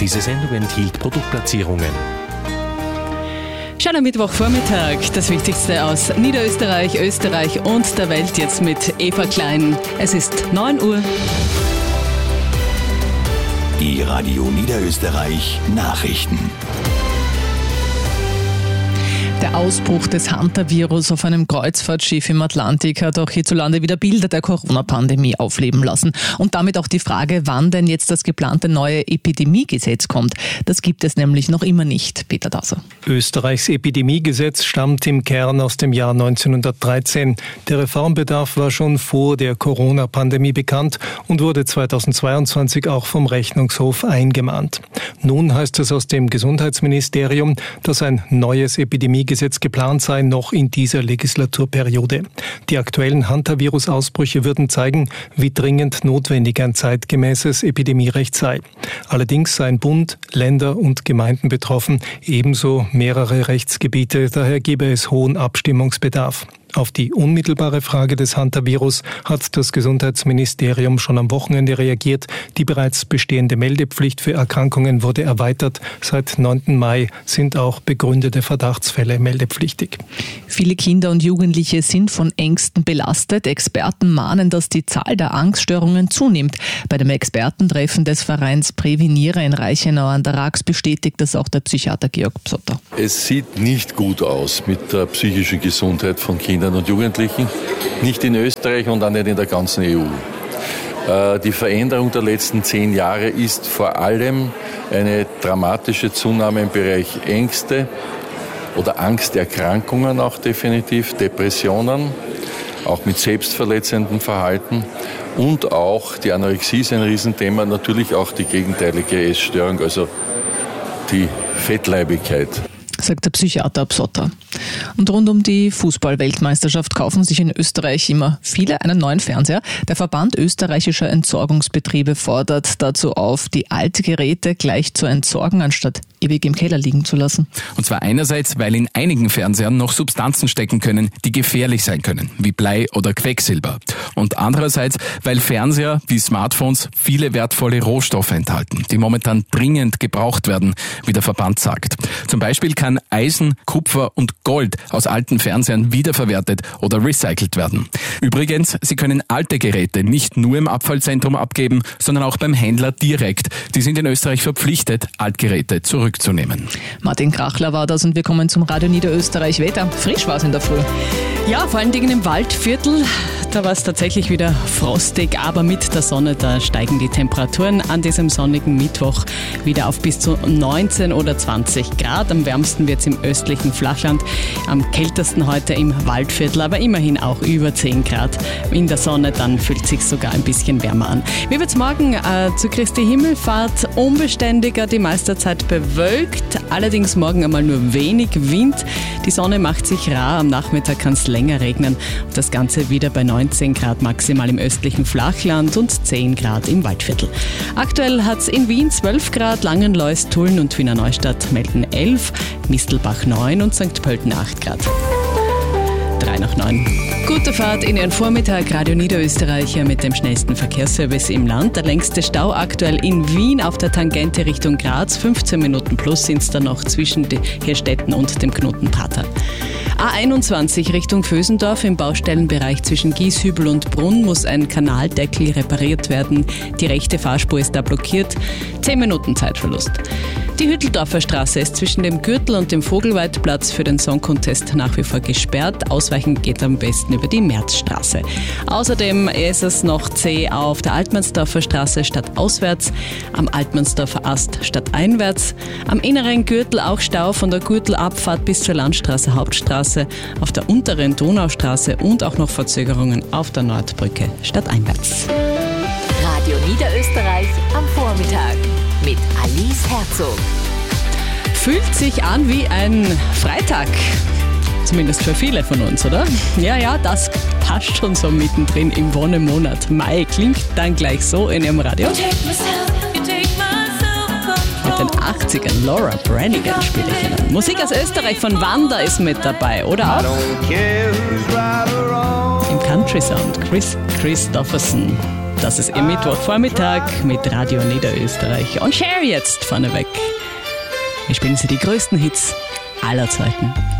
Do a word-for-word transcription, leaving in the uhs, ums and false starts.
Diese Sendung enthielt Produktplatzierungen. Schöner Mittwochvormittag. Das Wichtigste aus Niederösterreich, Österreich und der Welt jetzt mit Eva Klein. Es ist neun Uhr. Die Radio Niederösterreich Nachrichten. Der Ausbruch des Hantavirus auf einem Kreuzfahrtschiff im Atlantik hat auch hierzulande wieder Bilder der Corona-Pandemie aufleben lassen. Und damit auch die Frage, wann denn jetzt das geplante neue Epidemiegesetz kommt. Das gibt es nämlich noch immer nicht. Peter Dauser. Österreichs Epidemiegesetz stammt im Kern aus dem Jahr neunzehnhundertdreizehn. Der Reformbedarf war schon vor der Corona-Pandemie bekannt und wurde zweitausendzweiundzwanzig auch vom Rechnungshof eingemahnt. Nun heißt es aus dem Gesundheitsministerium, dass ein neues Epidemiegesetz Gesetz geplant sei, noch in dieser Legislaturperiode. Die aktuellen Hantavirus-Ausbrüche würden zeigen, wie dringend notwendig ein zeitgemäßes Epidemierecht sei. Allerdings seien Bund, Länder und Gemeinden betroffen, ebenso mehrere Rechtsgebiete, daher gebe es hohen Abstimmungsbedarf. Auf die unmittelbare Frage des Hantavirus hat das Gesundheitsministerium schon am Wochenende reagiert. Die bereits bestehende Meldepflicht für Erkrankungen wurde erweitert. Seit neunten Mai sind auch begründete Verdachtsfälle meldepflichtig. Viele Kinder und Jugendliche sind von Ängsten belastet. Experten mahnen, dass die Zahl der Angststörungen zunimmt. Bei dem Expertentreffen des Vereins Präveniere in Reichenau an der Rax bestätigt das auch der Psychiater Georg Psotter. Es sieht nicht gut aus mit der psychischen Gesundheit von Kindern und Jugendlichen, nicht in Österreich und auch nicht in der ganzen E U. Die Veränderung der letzten zehn Jahre ist vor allem eine dramatische Zunahme im Bereich Ängste oder Angsterkrankungen auch definitiv, Depressionen, auch mit selbstverletzendem Verhalten und auch die Anorexie ist ein Riesenthema, natürlich auch die gegenteilige Essstörung, also die Fettleibigkeit, sagt der Psychiater Psotter. Und rund um die Fußball-Weltmeisterschaft kaufen sich in Österreich immer viele einen neuen Fernseher. Der Verband österreichischer Entsorgungsbetriebe fordert dazu auf, die Altgeräte gleich zu entsorgen, anstatt ewig im Keller liegen zu lassen. Und zwar einerseits, weil in einigen Fernsehern noch Substanzen stecken können, die gefährlich sein können, wie Blei oder Quecksilber. Und andererseits, weil Fernseher wie Smartphones viele wertvolle Rohstoffe enthalten, die momentan dringend gebraucht werden, wie der Verband sagt. Zum Beispiel kann Eisen, Kupfer und Gold aus alten Fernsehern wiederverwertet oder recycelt werden. Übrigens, Sie können alte Geräte nicht nur im Abfallzentrum abgeben, sondern auch beim Händler direkt. Die sind in Österreich verpflichtet, Altgeräte zurückzunehmen. Martin Krachler war das und wir kommen zum Radio Niederösterreich Wetter. Frisch war es in der Früh. Ja, vor allen Dingen im Waldviertel, da war es tatsächlich wieder frostig, aber mit der Sonne, da steigen die Temperaturen an diesem sonnigen Mittwoch wieder auf bis zu neunzehn oder zwanzig Grad. Am wärmsten wird es im östlichen Flachland, am kältesten heute im Waldviertel, aber immerhin auch über zehn Grad. In der Sonne, dann fühlt es sich sogar ein bisschen wärmer an. Wie wird es morgen äh, zu Christi Himmelfahrt? Unbeständiger, die meiste Zeit bewölkt, allerdings morgen einmal nur wenig Wind. Die Sonne macht sich rar, am Nachmittag kann es länger regnen. Das Ganze wieder bei neunzehn Grad maximal im östlichen Flachland und zehn Grad im Waldviertel. Aktuell hat es in Wien zwölf Grad, Langenlois, Tulln und Wiener Neustadt melden elf, Mistelbach neun und Sankt Pölten acht Grad. drei nach neun. Gute Fahrt in Ihren Vormittag, Radio Niederösterreicher mit dem schnellsten Verkehrsservice im Land. Der längste Stau aktuell in Wien auf der Tangente Richtung Graz. fünfzehn Minuten plus sind es dann noch zwischen den Hirstetten und dem Knoten Prater. A einundzwanzig Richtung Vösendorf im Baustellenbereich zwischen Gieshübel und Brunn muss ein Kanaldeckel repariert werden. Die rechte Fahrspur ist da blockiert. zehn Minuten Zeitverlust. Die Hütteldorfer Straße ist zwischen dem Gürtel und dem Vogelweidplatz für den Song Contest nach wie vor gesperrt. Ausweichen geht am besten über die Märzstraße. Außerdem ist es noch zäh auf der Altmannsdorfer Straße stadtauswärts, am Altmannsdorfer Ast stadteinwärts, am inneren Gürtel auch Stau von der Gürtelabfahrt bis zur Landstraße Hauptstraße, auf der unteren Donaustraße und auch noch Verzögerungen auf der Nordbrücke stadteinwärts. Radio Niederösterreich am Vormittag mit Alice Herzog. Fühlt sich an wie ein Freitag. Zumindest für viele von uns, oder? Ja, ja, das passt schon so mittendrin im Wonnemonat. Mai klingt dann gleich so in Ihrem Radio. Mit den achtzigern, Laura Branigan spiele ich Ihnen. Musik aus Österreich von Wanda ist mit dabei, oder auch im Country Sound Chris Christopherson. Das ist Ihr Mittwochvormittag mit Radio Niederösterreich. Und Cher jetzt vorneweg. Wir spielen Sie die größten Hits aller Zeiten.